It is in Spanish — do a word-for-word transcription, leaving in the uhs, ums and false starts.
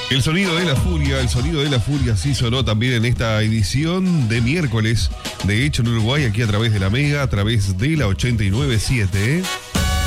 El sonido de la furia, el sonido de la furia sí sonó también en esta edición de miércoles. De hecho, en Uruguay, aquí a través de la Mega, a través de la ochenta y nueve punto siete. ¿eh?